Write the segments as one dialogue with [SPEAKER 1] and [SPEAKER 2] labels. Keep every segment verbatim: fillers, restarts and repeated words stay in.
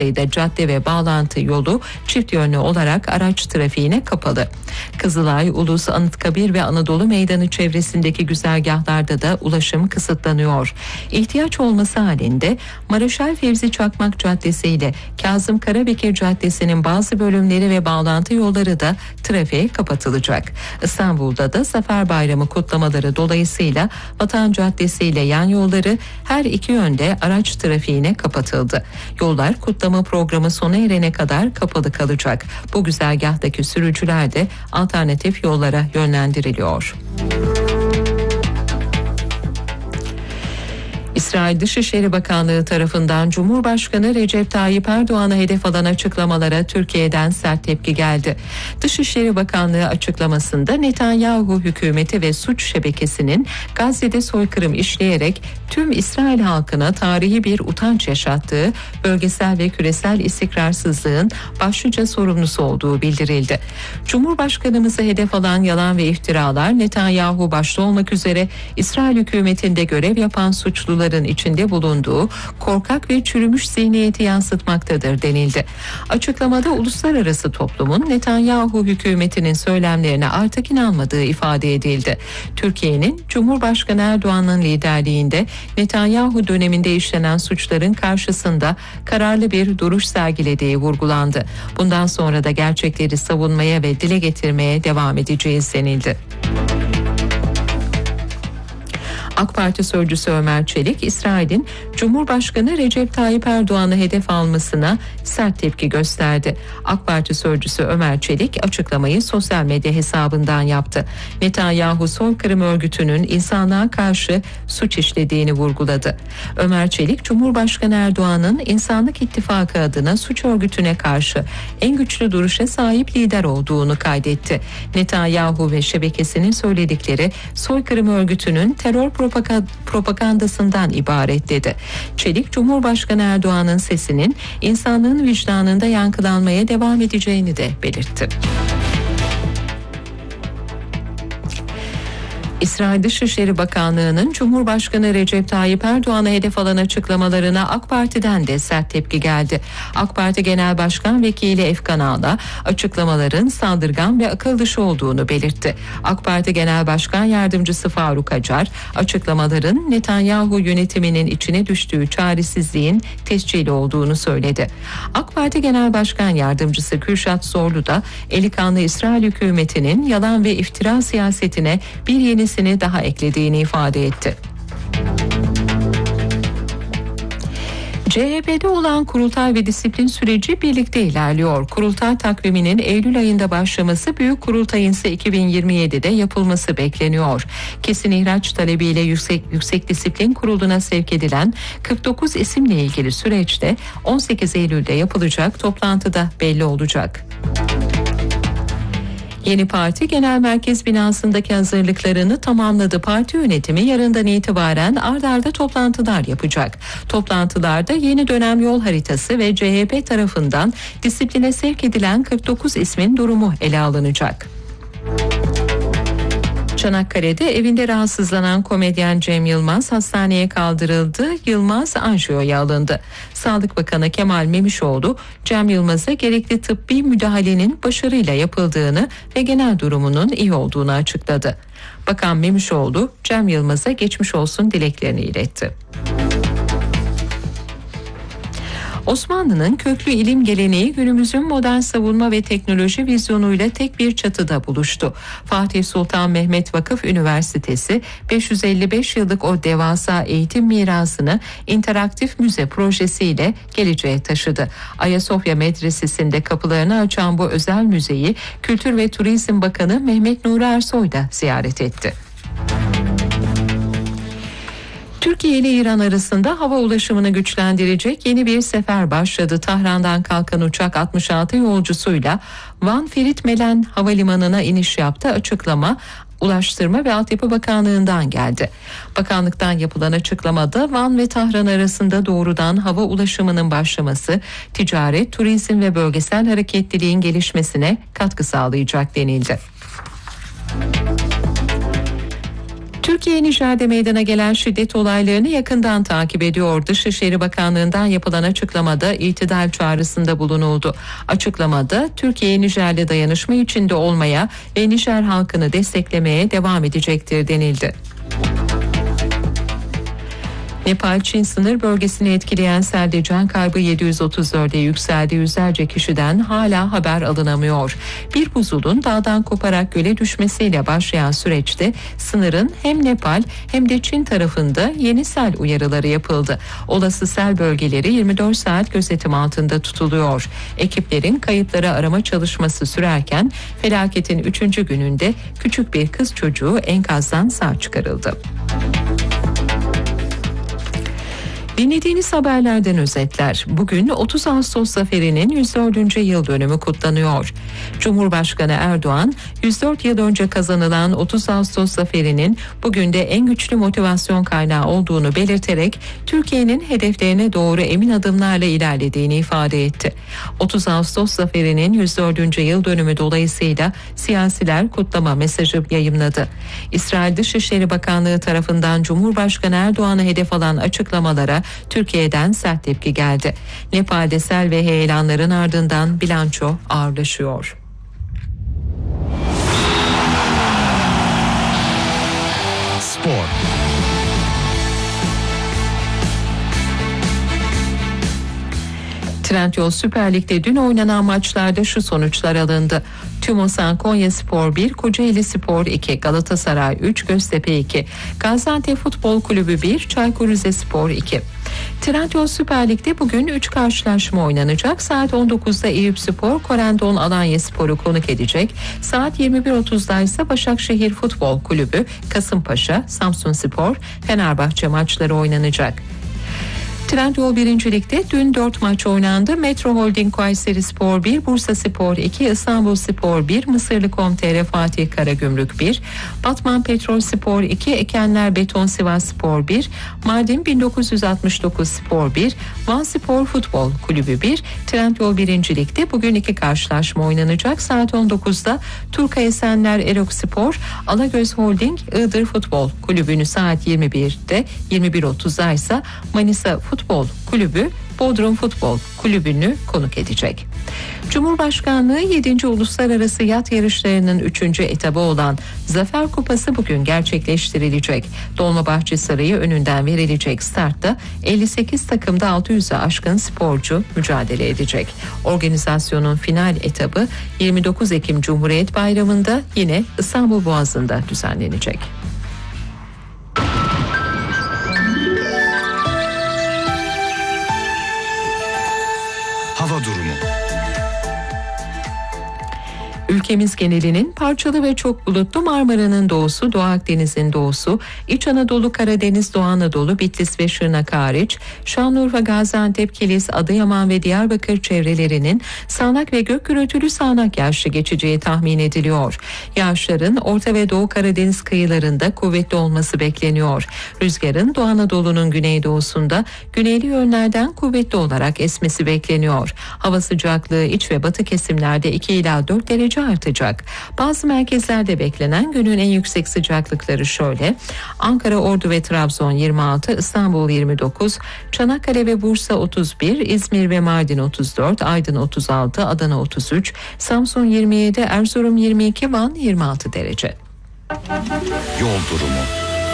[SPEAKER 1] sayıda cadde ve bağlantı yolu çift yönlü olarak araç trafiğine kapalı. Kızılay, Ulus, Anıtkabir ve Anadolu Meydanı çevresindeki güzergahlarda da ulaşım kısıtlanıyor. İhtiyaç olması halinde Maraşal Fevzi Çakmak Caddesi ile Kazım Karabekir Caddesi'nin bazı bölümleri ve bağlantı yolları da trafiğe kapatılacak. İstanbul'da da Zafer Bayramı kutlamaları dolayısıyla Vatan Caddesi ile yan yolları her iki yönde araç trafiğine kapatıldı. Yollar kutlama programı sona erene kadar kapalı kalacak. Bu güzergahtaki sürücüler de alternatif yollara yönlendiriliyor. İsrail Dışişleri Bakanlığı tarafından Cumhurbaşkanı Recep Tayyip Erdoğan'a hedef alan açıklamalara Türkiye'den sert tepki geldi. Dışişleri Bakanlığı açıklamasında Netanyahu hükümeti ve suç şebekesinin Gazze'de soykırım işleyerek tüm İsrail halkına tarihi bir utanç yaşattığı, bölgesel ve küresel istikrarsızlığın başlıca sorumlusu olduğu bildirildi. Cumhurbaşkanımızı hedef alan yalan ve iftiralar Netanyahu başta olmak üzere İsrail hükümetinde görev yapan suçluların içinde bulunduğu korkak ve çürümüş zihniyeti yansıtmaktadır denildi. Açıklamada uluslararası toplumun Netanyahu hükümetinin söylemlerine artık inanmadığı ifade edildi. Türkiye'nin Cumhurbaşkanı Erdoğan'ın liderliğinde Netanyahu döneminde işlenen suçların karşısında kararlı bir duruş sergilediği vurgulandı. Bundan sonra da gerçekleri savunmaya ve dile getirmeye devam edeceğiz denildi. AK Parti sözcüsü Ömer Çelik, İsrail'in Cumhurbaşkanı Recep Tayyip Erdoğan'ı hedef almasına sert tepki gösterdi. AK Parti sözcüsü Ömer Çelik açıklamayı sosyal medya hesabından yaptı. Netanyahu soykırım örgütünün insanlığa karşı suç işlediğini vurguladı. Ömer Çelik, Cumhurbaşkanı Erdoğan'ın İnsanlık İttifakı adına suç örgütüne karşı en güçlü duruşa sahip lider olduğunu kaydetti. Netanyahu ve şebekesinin söyledikleri soykırım örgütünün terör propagandasından ibaret dedi. Çelik, Cumhurbaşkanı Erdoğan'ın sesinin insanlığın vicdanında yankılanmaya devam edeceğini de belirtti. İsrail Dışişleri Bakanlığı'nın Cumhurbaşkanı Recep Tayyip Erdoğan'a hedef alan açıklamalarına AK Parti'den de sert tepki geldi. AK Parti Genel Başkan Vekili Efkan Ağla açıklamaların saldırgan ve akıl dışı olduğunu belirtti. AK Parti Genel Başkan Yardımcısı Faruk Acar açıklamaların Netanyahu yönetiminin içine düştüğü çaresizliğin tescili olduğunu söyledi. AK Parti Genel Başkan Yardımcısı Kürşat Zorlu da eli kanlı İsrail hükümetinin yalan ve iftira siyasetine bir yeni daha eklediğini ifade etti. C H P'de olan kurultay ve disiplin süreci birlikte ilerliyor. Kurultay takviminin Eylül ayında başlaması, büyük kurultayın ise iki bin yirmi yedide yapılması bekleniyor. Kesin ihraç talebiyle yüksek, yüksek Disiplin Kurulu'na sevk edilen kırk dokuz isimle ilgili süreçte on sekiz Eylül'de yapılacak toplantıda belli olacak. Yeni parti genel merkez binasındaki hazırlıklarını tamamladı. Parti yönetimi yarından itibaren ard arda toplantılar yapacak. Toplantılarda yeni dönem yol haritası ve C H P tarafından disipline sevk edilen kırk dokuz ismin durumu ele alınacak. Çanakkale'de evinde rahatsızlanan komedyen Cem Yılmaz hastaneye kaldırıldı. Yılmaz anjiyoya alındı. Sağlık Bakanı Kemal Memişoğlu, Cem Yılmaz'a gerekli tıbbi müdahalenin başarıyla yapıldığını ve genel durumunun iyi olduğunu açıkladı. Bakan Memişoğlu, Cem Yılmaz'a geçmiş olsun dileklerini iletti. Osmanlı'nın köklü ilim geleneği günümüzün modern savunma ve teknoloji vizyonuyla tek bir çatıda buluştu. Fatih Sultan Mehmet Vakıf Üniversitesi beş yüz elli beş yıllık o devasa eğitim mirasını interaktif müze projesiyle geleceğe taşıdı. Ayasofya Medresesi'nde kapılarını açan bu özel müzeyi Kültür ve Turizm Bakanı Mehmet Nuri Ersoy da ziyaret etti. Türkiye ile İran arasında hava ulaşımını güçlendirecek yeni bir sefer başladı. Tahran'dan kalkan uçak altmış altı yolcusuyla Van Ferit Melen Havalimanı'na iniş yaptı. Açıklama Ulaştırma ve Altyapı Bakanlığı'ndan geldi. Bakanlıktan yapılan açıklamada Van ve Tahran arasında doğrudan hava ulaşımının başlaması, ticaret, turizm ve bölgesel hareketliliğin gelişmesine katkı sağlayacak denildi. Türkiye Nijer'de meydana gelen şiddet olaylarını yakından takip ediyor. Dışişleri Bakanlığı'ndan yapılan açıklamada itidal çağrısında bulunuldu. Açıklamada Türkiye Nijer'le dayanışma içinde olmaya ve Nijer halkını desteklemeye devam edecektir denildi. Nepal-Çin sınır bölgesini etkileyen selde can kaybı yedi yüz otuz dörde yükseldi. Yüzlerce kişiden hala haber alınamıyor. Bir buzulun dağdan koparak göle düşmesiyle başlayan süreçte sınırın hem Nepal hem de Çin tarafında yeni sel uyarıları yapıldı. Olası sel bölgeleri yirmi dört saat gözetim altında tutuluyor. Ekiplerin kayıpları arama çalışması sürerken felaketin üçüncü gününde küçük bir kız çocuğu enkazdan sağ çıkarıldı. Dinlediğiniz haberlerden özetler. Bugün otuz Ağustos zaferinin yüz dördüncü yıl dönümü kutlanıyor. Cumhurbaşkanı Erdoğan, yüz dört yıl önce kazanılan otuz Ağustos zaferinin bugün de en güçlü motivasyon kaynağı olduğunu belirterek Türkiye'nin hedeflerine doğru emin adımlarla ilerlediğini ifade etti. otuz Ağustos zaferinin yüz dördüncü yıl dönümü dolayısıyla siyasiler kutlama mesajı yayımladı. İsrail Dışişleri Bakanlığı tarafından Cumhurbaşkanı Erdoğan'ı hedef alan açıklamalara Türkiye'den sert tepki geldi. Nepal'de sel ve heyelanların ardından bilanço ağırlaşıyor.
[SPEAKER 2] Spor.
[SPEAKER 1] Trendyol Süper Lig'de dün oynanan maçlarda şu sonuçlar alındı. Tümosan Konyaspor bir, Kocaelispor iki, Galatasaray üç, Göztepe iki, Gaziantep Futbol Kulübü bir, Çaykur Rizespor iki. Trendyol Süper Lig'de bugün üç karşılaşma oynanacak. Saat on dokuzda Eyüpspor Korendon Alanyaspor'u konuk edecek. Saat yirmi bir otuzda ise Başakşehir Futbol Kulübü, Kasımpaşa, Samsunspor, Fenerbahçe maçları oynanacak. Trendyol birinci Lig'de dün dört maç oynandı. Metro Holding Kayserispor bir, Bursaspor iki, İstanbulspor bir, Mısırlı Com.tr Fatih Karagümrük bir, Batman Petrolspor iki, Ekenler Beton Sivasspor bir, Mardin bin dokuz yüz altmış dokuz Spor bir, Vanspor Futbol Kulübü bir. Trendyol birinci Lig'de bugün iki karşılaşma oynanacak. Saat on dokuzda Turkay Esenler Erokspor, Alagöz Holding Iğdır Futbol Kulübü'nü saat yirmi birde yirmi bir otuzda ise Manisa Futbol Kulübü Bodrum Futbol Kulübü'nü konuk edecek. Cumhurbaşkanlığı yedinci Uluslararası Yat Yarışlarının üçüncü etabı olan Zafer Kupası bugün gerçekleştirilecek. Dolmabahçe Sarayı önünden verilecek startta elli sekiz takımda altı yüze aşkın sporcu mücadele edecek. Organizasyonun final etabı yirmi dokuz Ekim Cumhuriyet Bayramı'nda yine İstanbul Boğazı'nda düzenlenecek.
[SPEAKER 2] Hava durumu.
[SPEAKER 1] Ülkemiz genelinin parçalı ve çok bulutlu, Marmara'nın doğusu, Doğu Akdeniz'in doğusu, İç Anadolu, Karadeniz, Doğu Anadolu, Bitlis ve Şırnak hariç, Şanlıurfa, Gaziantep, Kilis, Adıyaman ve Diyarbakır çevrelerinin sağanak ve gök gürültülü sağanak yağışlı geçeceği tahmin ediliyor. Yağışların Orta ve Doğu Karadeniz kıyılarında kuvvetli olması bekleniyor. Rüzgarın Doğu Anadolu'nun güneydoğusunda güneyli yönlerden kuvvetli olarak esmesi bekleniyor. Hava sıcaklığı iç ve batı kesimlerde iki ila dört derece artacak. Bazı merkezlerde beklenen günün en yüksek sıcaklıkları şöyle: Ankara, Ordu ve Trabzon yirmi altı, İstanbul yirmi dokuz, Çanakkale ve Bursa otuz bir, İzmir ve Mardin otuz dört, Aydın otuz altı, Adana otuz üç, Samsun yirmi yedi, Erzurum yirmi iki, Van yirmi altı derece.
[SPEAKER 2] Yol durumu.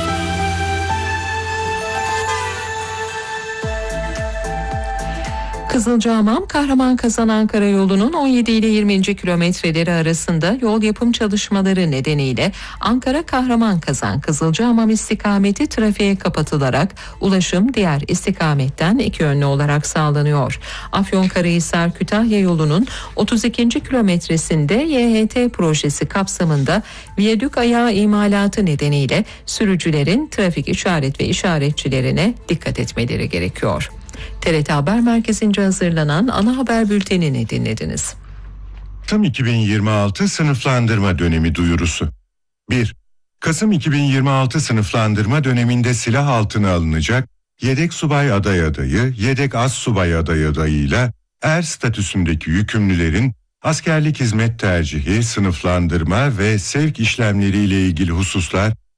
[SPEAKER 1] Kızılcahamam Kahraman-Kazan Ankara yolunun on yedi ile yirminci kilometreleri arasında yol yapım çalışmaları nedeniyle Ankara Kahraman-Kazan Kızılcahamam istikameti trafiğe kapatılarak ulaşım diğer istikametten iki yönlü olarak sağlanıyor. Afyonkarahisar Kütahya yolunun otuz ikinci kilometresinde Y H T projesi kapsamında viyadük ayağı imalatı nedeniyle sürücülerin trafik işaret ve işaretçilerine dikkat etmeleri gerekiyor. T R T Haber Merkezi'nce hazırlanan ana haber bültenini dinlediniz.
[SPEAKER 3] Kasım iki bin yirmi altı sınıflandırma dönemi duyurusu. bir. Kasım iki bin yirmi altı sınıflandırma döneminde silah altına alınacak yedek subay aday adayı, yedek az subay aday adayıyla er statüsündeki yükümlülerin askerlik hizmet tercihi, sınıflandırma ve sevk işlemleriyle ilgili hususlar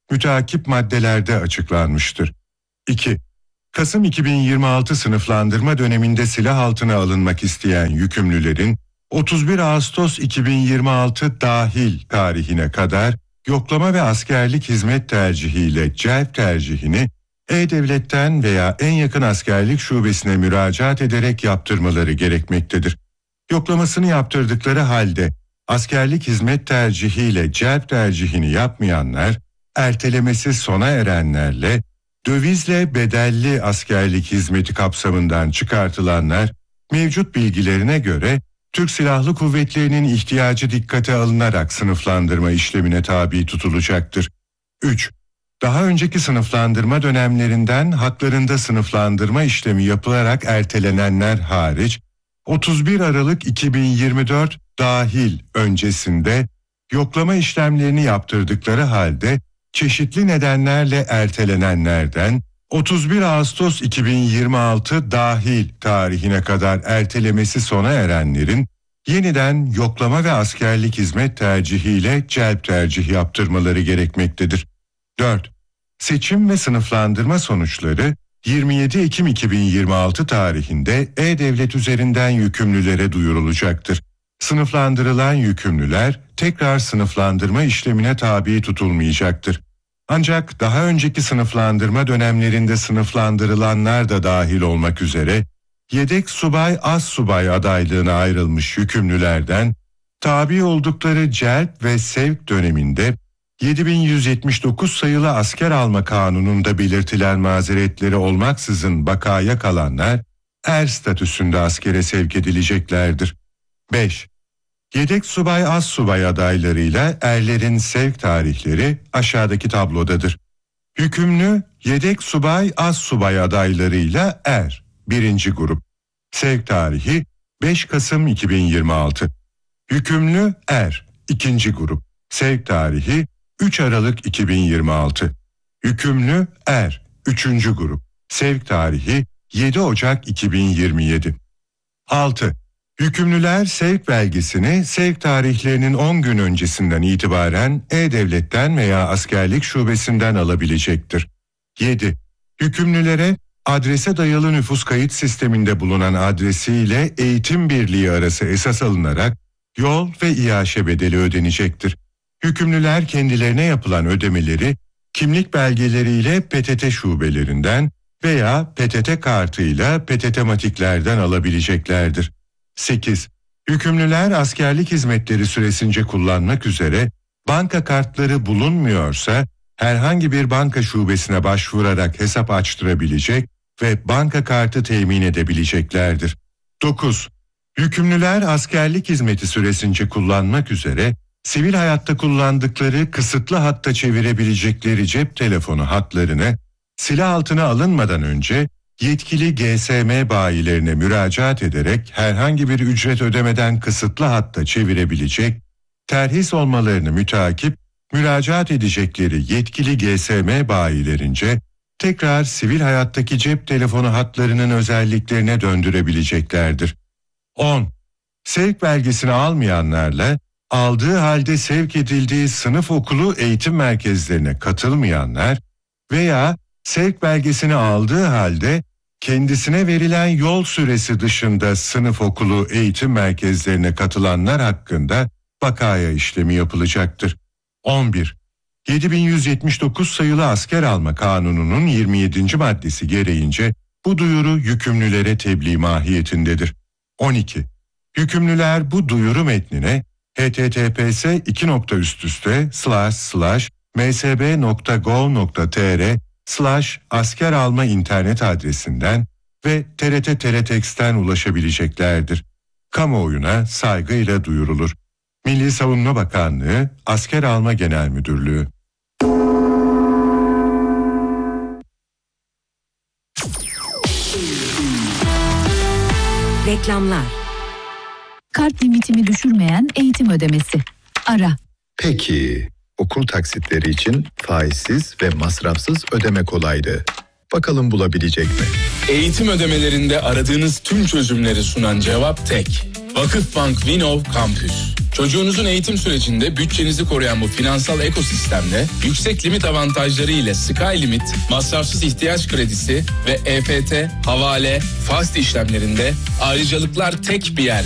[SPEAKER 3] müteakip maddelerde açıklanmıştır. iki. Kasım iki bin yirmi altı sınıflandırma döneminde silah altına alınmak isteyen yükümlülerin otuz bir Ağustos iki bin yirmi altı dahil tarihine kadar yoklama ve askerlik hizmet tercihiyle celp tercihini E-Devlet'ten veya en yakın askerlik şubesine müracaat ederek yaptırmaları gerekmektedir. Yoklamasını yaptırdıkları halde askerlik hizmet tercihiyle celp tercihini yapmayanlar, ertelemesi sona erenlerle, dövizle bedelli askerlik hizmeti kapsamından çıkartılanlar, mevcut bilgilerine göre Türk Silahlı Kuvvetleri'nin ihtiyacı dikkate alınarak sınıflandırma işlemine tabi tutulacaktır. üç. Daha önceki sınıflandırma dönemlerinden haklarında sınıflandırma işlemi yapılarak ertelenenler hariç, otuz bir Aralık iki bin yirmi dört dahil öncesinde yoklama işlemlerini yaptırdıkları halde çeşitli nedenlerle ertelenenlerden otuz bir Ağustos iki bin yirmi altı dahil tarihine kadar ertelemesi sona erenlerin yeniden yoklama ve askerlik hizmet tercihiyle celp tercih yaptırmaları gerekmektedir. dört. Seçim ve sınıflandırma sonuçları yirmi yedi Ekim iki bin yirmi altı tarihinde E-Devlet üzerinden yükümlülere duyurulacaktır. Sınıflandırılan yükümlüler tekrar sınıflandırma işlemine tabi tutulmayacaktır. Ancak daha önceki sınıflandırma dönemlerinde sınıflandırılanlar da dahil olmak üzere yedek subay az subay adaylığına ayrılmış yükümlülerden tabi oldukları celp ve sevk döneminde yedi bin yüz yetmiş dokuz sayılı asker alma kanununda belirtilen mazeretleri olmaksızın bakaya kalanlar er statüsünde askere sevk edileceklerdir. beş. Yedek subay az subay adaylarıyla erlerin sevk tarihleri aşağıdaki tablodadır. Hükümlü yedek subay az subay adaylarıyla er birinci grup. Sevk tarihi beş Kasım iki bin yirmi altı. Hükümlü er ikinci grup. Sevk tarihi üç Aralık iki bin yirmi altı. Hükümlü er üçüncü grup. Sevk tarihi yedi Ocak iki bin yirmi yedi. altı. Yükümlüler sevk belgesini sevk tarihlerinin on gün öncesinden itibaren E-Devlet'ten veya askerlik şubesinden alabilecektir. yedi. Yükümlülere adrese dayalı nüfus kayıt sisteminde bulunan adresiyle eğitim birliği arası esas alınarak yol ve İAŞ bedeli ödenecektir. Yükümlüler kendilerine yapılan ödemeleri kimlik belgeleriyle P T T şubelerinden veya P T T kartıyla P T T matiklerden alabileceklerdir. sekiz. Yükümlüler askerlik hizmetleri süresince kullanmak üzere banka kartları bulunmuyorsa herhangi bir banka şubesine başvurarak hesap açtırabilecek ve banka kartı temin edebileceklerdir. dokuz. Yükümlüler askerlik hizmeti süresince kullanmak üzere sivil hayatta kullandıkları kısıtlı hatta çevirebilecekleri cep telefonu hatlarını silah altına alınmadan önce yetkili G S M bayilerine müracaat ederek herhangi bir ücret ödemeden kısıtlı hatta çevirebilecek, terhis olmalarını müteakip müracaat edecekleri yetkili G S M bayilerince tekrar sivil hayattaki cep telefonu hatlarının özelliklerine döndürebileceklerdir. on. Sevk belgesini almayanlarla aldığı halde sevk edildiği sınıf okulu eğitim merkezlerine katılmayanlar veya sevk belgesini aldığı halde kendisine verilen yol süresi dışında sınıf okulu eğitim merkezlerine katılanlar hakkında bakaya işlemi yapılacaktır. on bir. yedi bin yüz yetmiş dokuz sayılı asker alma kanununun yirmi yedinci maddesi gereğince bu duyuru yükümlülere tebliğ mahiyetindedir. on iki. Yükümlüler bu duyuru metnine h t t p s iki nokta üst üste slash slash m s b nokta gov nokta t r slash asker alma internet adresinden ve T R T Teletext'ten ulaşabileceklerdir. Kamuoyuna saygıyla duyurulur. Milli Savunma Bakanlığı, Asker Alma Genel Müdürlüğü.
[SPEAKER 4] Reklamlar.
[SPEAKER 5] Kart limitimi düşürmeyen eğitim ödemesi. Ara.
[SPEAKER 6] Peki, okul taksitleri için faizsiz ve masrafsız ödeme kolaylığı. Bakalım bulabilecek mi?
[SPEAKER 7] Eğitim ödemelerinde aradığınız tüm çözümleri sunan cevap tek. Vakıfbank Vinov Campus.
[SPEAKER 4] Çocuğunuzun eğitim sürecinde bütçenizi koruyan bu finansal ekosistemle yüksek limit avantajları ile Sky Limit, masrafsız ihtiyaç kredisi ve E F T, havale, fast işlemlerinde ayrıcalıklar tek bir yer.